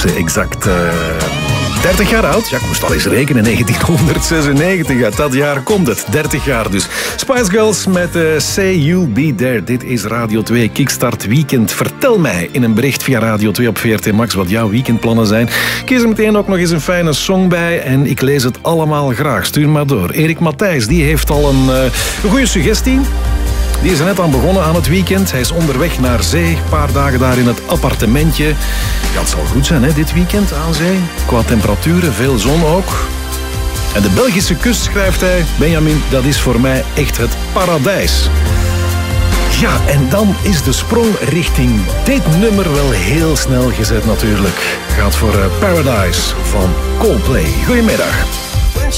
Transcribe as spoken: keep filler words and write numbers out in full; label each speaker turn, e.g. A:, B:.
A: ze exact uh, dertig jaar oud. Ja, ik moest al eens rekenen. negentienhonderdzesennegentig, uit dat jaar komt het. dertig jaar dus. Spice Girls met uh, Say You'll Be There. Dit is Radio twee Kickstart Weekend. Vertel mij in een bericht via Radio twee op V R T Max wat jouw weekendplannen zijn. Kies er meteen ook nog eens een fijne song bij en ik lees het allemaal graag. Stuur maar door. Erik Matthijs, die heeft al een, uh, een goede suggestie. Die is er net aan begonnen aan het weekend. Hij is onderweg naar zee. Een paar dagen daar in het appartementje. Ja, het zal goed zijn, hè, dit weekend aan zee. Qua temperaturen, veel zon ook. En de Belgische kust, schrijft hij, Benjamin, dat is voor mij echt het paradijs. Ja, en dan is de sprong richting dit nummer wel heel snel gezet natuurlijk. Gaat voor uh, Paradise van Coldplay. Goedemiddag.